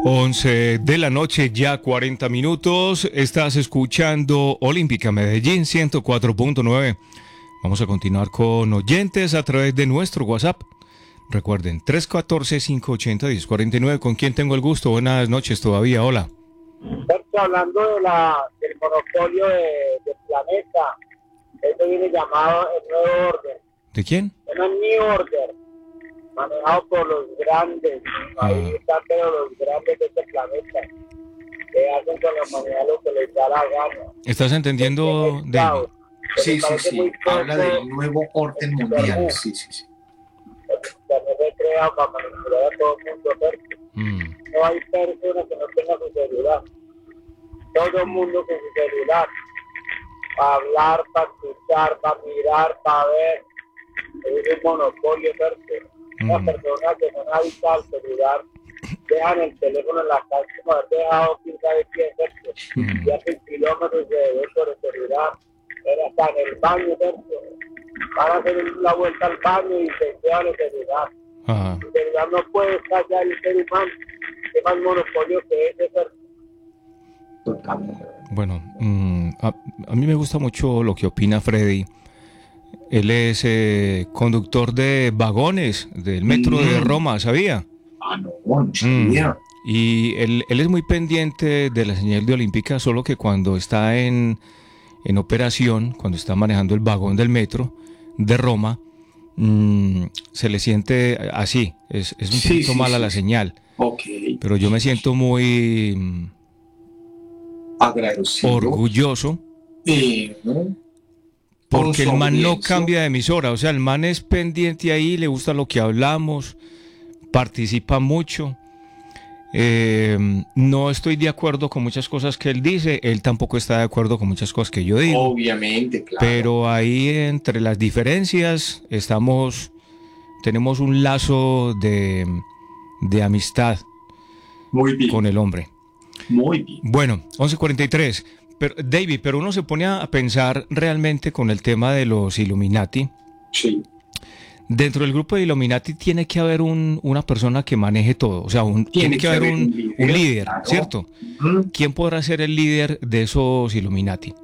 11 de la noche, ya 40 minutos. Estás escuchando Olímpica Medellín 104.9. Vamos a continuar con oyentes a través de nuestro WhatsApp. Recuerden, 314-580-1049. ¿Con quién tengo el gusto? Buenas noches todavía, hola. Hablando del monopolio del planeta, eso viene llamado el Nuevo Orden. ¿De quién? Es un New Order, manejado por los grandes. Ahí están pero los grandes de este planeta, que hacen con la humanidad lo que les da la gana. ¿Estás entendiendo, David? Sí. Habla del nuevo orden mundial. Sí. El internet fue creado para manipular a todo el mundo. No hay persona que no tenga su celular. Todo el mundo con su celular. Para hablar, para escuchar, para mirar, para ver. Es un monopolio, ¿cierto? Una persona que no habita el celular, dejan el teléfono en la casa como haber dejado 15 de pie, ¿cierto? Y hacen kilómetros de por el celular. Era hasta en el baño, ¿cierto? Van a hacer la vuelta al baño y se quedan el celular. Ajá. El celular no puede estar ya el ser humano. ¿Qué más monopolio que es, ¿cierto? Bueno, a mí me gusta mucho lo que opina Freddy. Él es conductor de vagones del metro de Roma, ¿sabía? No sabía. Y él es muy pendiente de la señal de Olímpica, solo que cuando está en operación, cuando está manejando el vagón del metro de Roma, se le siente así, es un poquito mala la señal. Okay. Pero yo me siento muy agradecido, orgulloso, porque el man no cambia de emisora, o sea, el man es pendiente ahí, le gusta lo que hablamos, participa mucho. No estoy de acuerdo con muchas cosas que él dice, él tampoco está de acuerdo con muchas cosas que yo digo. Obviamente, claro. Pero ahí entre las diferencias tenemos un lazo de amistad muy bien con el hombre. Muy bien. Bueno, 11:43. Pero, David, pero uno se pone a pensar realmente con el tema de los Illuminati. Sí. Dentro del grupo de Illuminati tiene que haber una persona que maneje todo. O sea, tiene que haber un líder, claro. ¿Cierto? ¿Quién podrá ser el líder de esos Illuminati?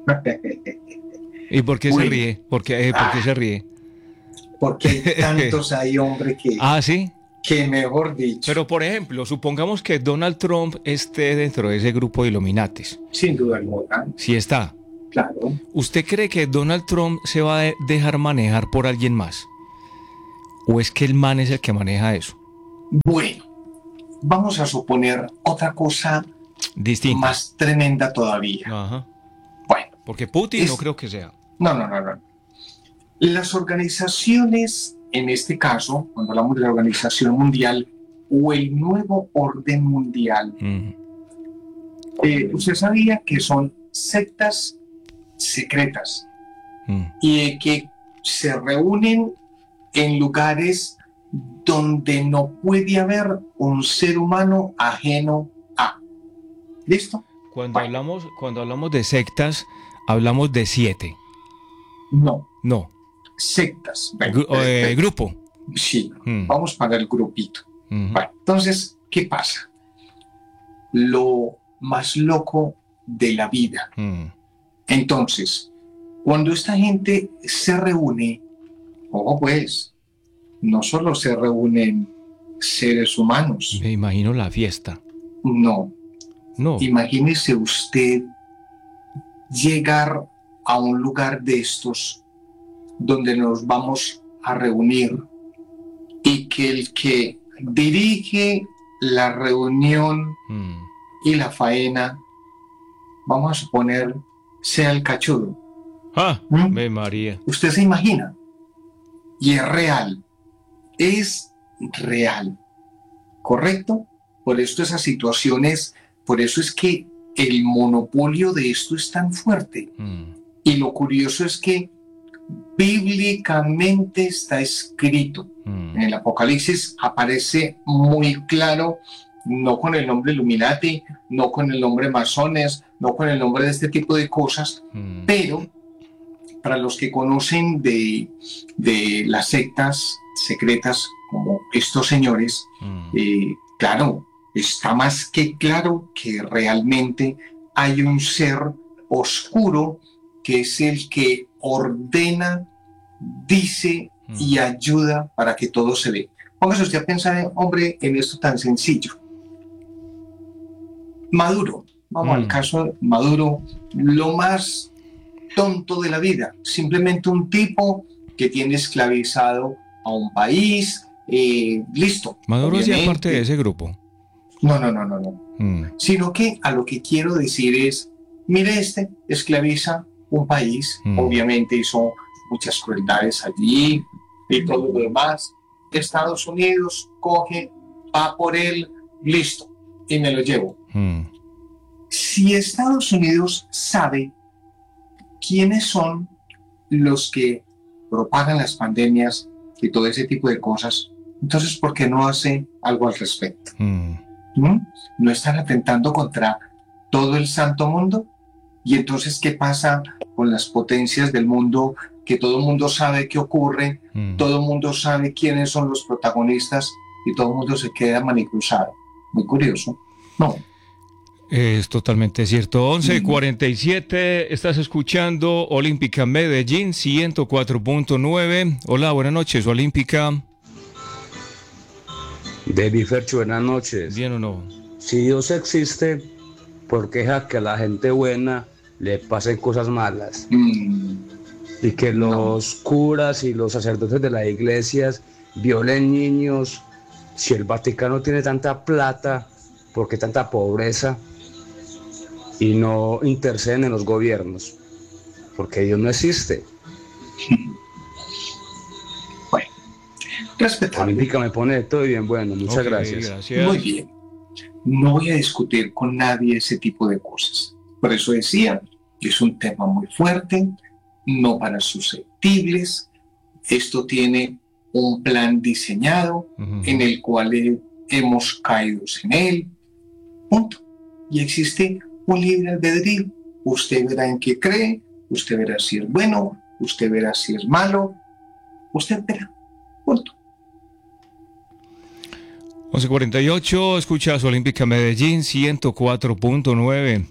¿Y por qué se ríe? ¿Por qué se ríe? Porque hay tantos ahí, hombre, que... Ah, ¿sí? Que mejor dicho. Pero, por ejemplo, supongamos que Donald Trump esté dentro de ese grupo de Illuminatis. Sin duda alguna. Sí está. Claro. ¿Usted cree que Donald Trump se va a dejar manejar por alguien más? ¿O es que el man es el que maneja eso? Bueno, vamos a suponer otra cosa distinta, más tremenda todavía. Ajá. Bueno. Porque Putin no creo que sea. No. Las organizaciones... En este caso, cuando hablamos de la Organización Mundial o el nuevo orden mundial, usted sabía que son sectas secretas y que se reúnen en lugares donde no puede haber un ser humano ajeno a. ¿Listo? Cuando hablamos de sectas, hablamos de 7. No. Sectas. Grupo. Sí, vamos para el grupito. Bueno, entonces, ¿qué pasa? Lo más loco de la vida. Entonces, cuando esta gente se reúne, ojo pues, no solo se reúnen seres humanos. Me imagino la fiesta. No. Imagínese usted llegar a un lugar de estos donde nos vamos a reunir y que el que dirige la reunión y la faena, vamos a suponer, sea el cachudo. Me María. Usted se imagina. Y es real. ¿Correcto? Por esto esas situaciones, por eso es que el monopolio de esto es tan fuerte. Y lo curioso es que bíblicamente está escrito. En el Apocalipsis aparece muy claro, no con el nombre Illuminati, no con el nombre masones, no con el nombre de este tipo de cosas, pero para los que conocen de las sectas secretas como estos señores, claro, está más que claro que realmente hay un ser oscuro que es el que ordena, dice y ayuda para que todo se dé. Póngase usted a pensar, hombre, en esto tan sencillo. Maduro, vamos al caso de Maduro, lo más tonto de la vida, simplemente un tipo que tiene esclavizado a un país, listo. Maduro hacía parte de ese grupo. No. Sino que a lo que quiero decir es, mire, esclaviza un país, obviamente hizo muchas crueldades allí y todo lo demás. Estados Unidos coge, va por él, listo, y me lo llevo. Si Estados Unidos sabe quiénes son los que propagan las pandemias y todo ese tipo de cosas, entonces ¿por qué no hace algo al respecto? ¿No están atentando contra todo el santo mundo? Y entonces, ¿qué pasa con las potencias del mundo? Que todo el mundo sabe qué ocurre, todo el mundo sabe quiénes son los protagonistas y todo el mundo se queda manicruzado. Muy curioso, ¿no? Es totalmente cierto. 11:47, estás escuchando Olímpica Medellín 104.9. Hola, buenas noches, Olímpica. David Fercho, buenas noches. ¿Bien o no? Si Dios existe, ¿por qué deja que a la gente buena le pasen cosas malas? Y que los curas y los sacerdotes de las iglesias violen niños. Si el Vaticano tiene tanta plata, ¿por qué tanta pobreza? Y no interceden en los gobiernos, porque Dios no existe. Bueno, respetable. Olímpica me pone todo bien, bueno, muchas gracias. Muy bien. No voy a discutir con nadie ese tipo de cosas. Por eso decía, es un tema muy fuerte, no para susceptibles. Esto tiene un plan diseñado en el cual hemos caído en él. Punto. Y existe un libre albedrío. Usted verá en qué cree, usted verá si es bueno, usted verá si es malo, usted verá. Punto. 11:48, escuchas Olímpica Medellín 104.9.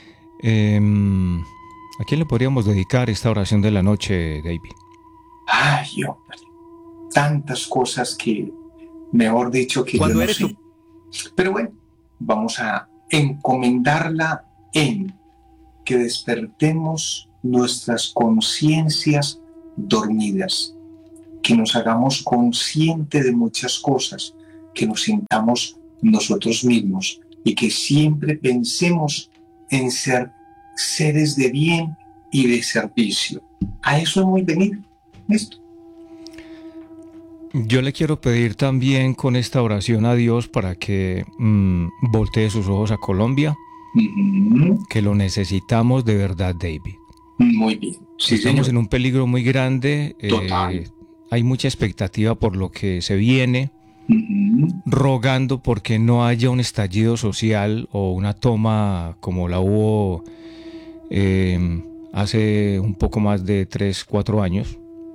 ¿A quién le podríamos dedicar esta oración de la noche, David? Ay, hombre, tantas cosas que, mejor dicho, que yo no sé. Pero bueno, vamos a encomendarla en que despertemos nuestras conciencias dormidas, que nos hagamos conscientes de muchas cosas, que nos sintamos nosotros mismos y que siempre pensemos en ser seres de bien y de servicio. A eso hemos venido. ¿Listo? Yo le quiero pedir también con esta oración a Dios para que voltee sus ojos a Colombia, que lo necesitamos de verdad, David. Muy bien. Sí, estamos señor. en un peligro muy grande. Hay mucha expectativa por lo que se viene, rogando porque no haya un estallido social o una toma como la hubo hace un poco más de 3-4 años.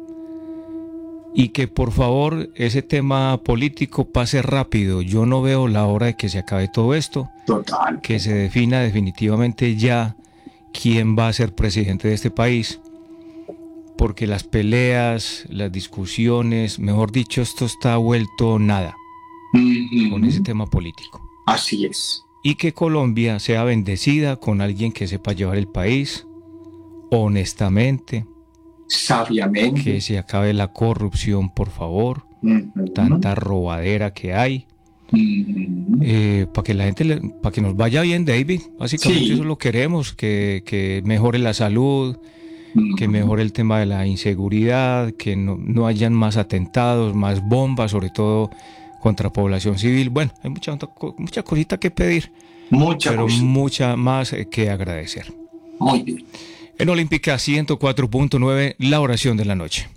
Y que por favor ese tema político pase rápido. Yo no veo la hora de que se acabe todo esto. Total. Que se defina definitivamente ya quién va a ser presidente de este país. Porque las peleas, las discusiones, mejor dicho, esto está vuelto nada con ese tema político. Así es. Y que Colombia sea bendecida con alguien que sepa llevar el país honestamente. Sabiamente. Que se acabe la corrupción, por favor. Tanta robadera que hay. Para que la gente, para que nos vaya bien, David. Básicamente eso lo queremos, que mejore la salud, que mejore el tema de la inseguridad, que no hayan más atentados, más bombas, sobre todo contra población civil. Bueno, hay mucha cosita que pedir, pero mucha más que agradecer. Muy bien. En Olímpica 104.9, la oración de la noche.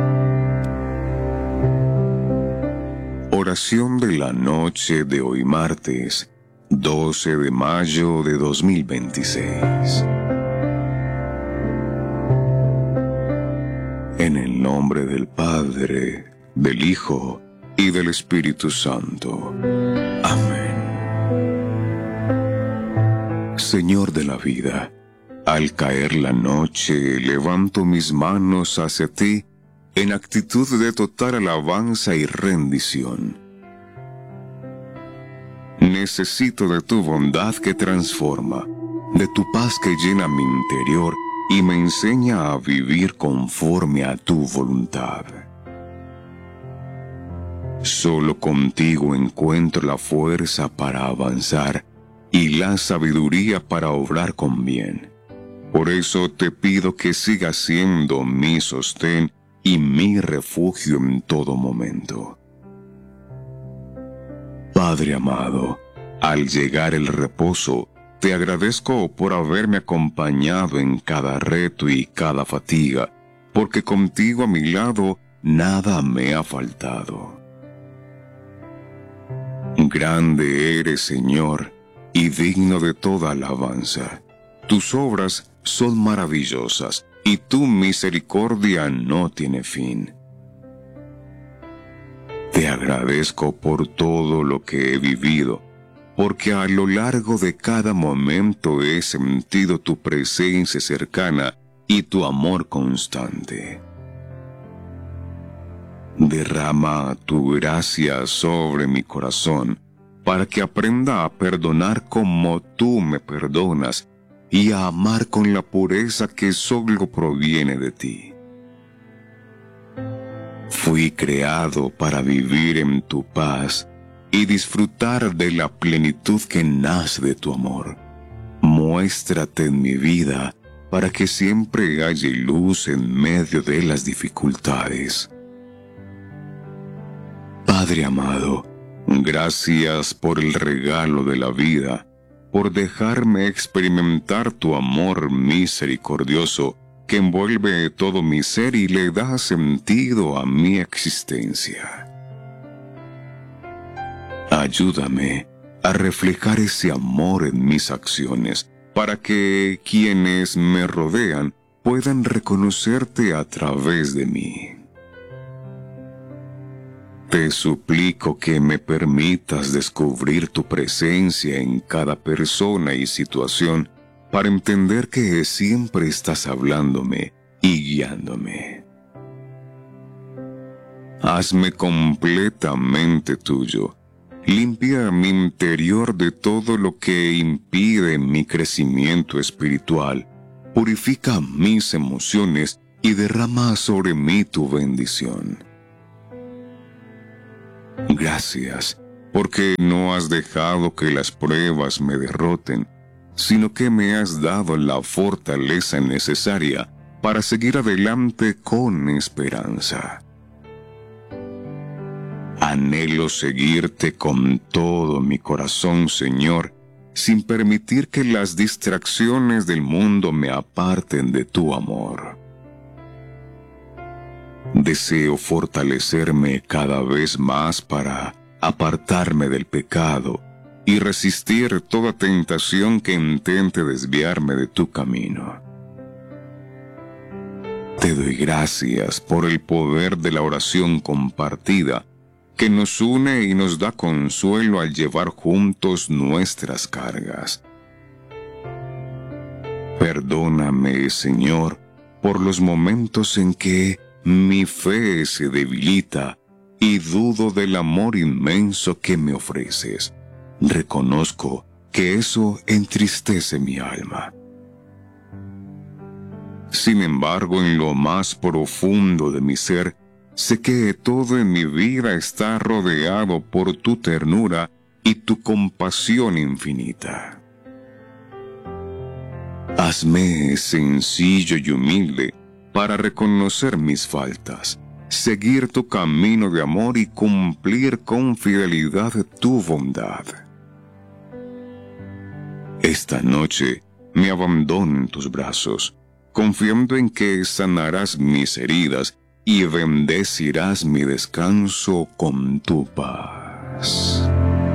Oración de la noche de hoy martes, 12 de mayo de 2026. En el nombre del Padre, del Hijo y del Espíritu Santo. Amén. Señor de la vida, al caer la noche levanto mis manos hacia ti en actitud de total alabanza y rendición. Necesito de tu bondad que transforma, de tu paz que llena mi interior y me enseña a vivir conforme a tu voluntad. Solo contigo encuentro la fuerza para avanzar y la sabiduría para obrar con bien. Por eso te pido que sigas siendo mi sostén y mi refugio en todo momento. Padre amado, al llegar el reposo, te agradezco por haberme acompañado en cada reto y cada fatiga, porque contigo a mi lado nada me ha faltado. Grande eres, Señor, y digno de toda alabanza. Tus obras son maravillosas, y tu misericordia no tiene fin. Te agradezco por todo lo que he vivido, porque a lo largo de cada momento he sentido tu presencia cercana y tu amor constante. Derrama tu gracia sobre mi corazón, para que aprenda a perdonar como tú me perdonas y a amar con la pureza que solo proviene de ti. Fui creado para vivir en tu paz y disfrutar de la plenitud que nace de tu amor. Muéstrate en mi vida para que siempre haya luz en medio de las dificultades. Padre amado, gracias por el regalo de la vida, por dejarme experimentar tu amor misericordioso que envuelve todo mi ser y le da sentido a mi existencia. Ayúdame a reflejar ese amor en mis acciones, para que quienes me rodean puedan reconocerte a través de mí. Te suplico que me permitas descubrir tu presencia en cada persona y situación, para entender que siempre estás hablándome y guiándome. Hazme completamente tuyo. Limpia mi interior de todo lo que impide mi crecimiento espiritual. Purifica mis emociones y derrama sobre mí tu bendición. Gracias, porque no has dejado que las pruebas me derroten, sino que me has dado la fortaleza necesaria para seguir adelante con esperanza. Anhelo seguirte con todo mi corazón, Señor, sin permitir que las distracciones del mundo me aparten de tu amor. Deseo fortalecerme cada vez más para apartarme del pecado y resistir toda tentación que intente desviarme de tu camino. Te doy gracias por el poder de la oración compartida, que nos une y nos da consuelo al llevar juntos nuestras cargas. Perdóname, Señor, por los momentos en que mi fe se debilita y dudo del amor inmenso que me ofreces. Reconozco que eso entristece mi alma. Sin embargo, en lo más profundo de mi ser, sé que todo en mi vida está rodeado por tu ternura y tu compasión infinita. Hazme sencillo y humilde para reconocer mis faltas, seguir tu camino de amor y cumplir con fidelidad tu bondad. Esta noche me abandono en tus brazos, confiando en que sanarás mis heridas y bendecirás mi descanso con tu paz.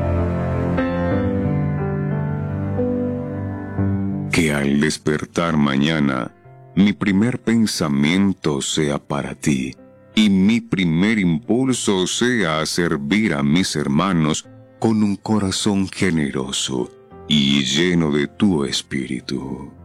Que al despertar mañana, mi primer pensamiento sea para ti, y mi primer impulso sea servir a mis hermanos con un corazón generoso y lleno de tu espíritu.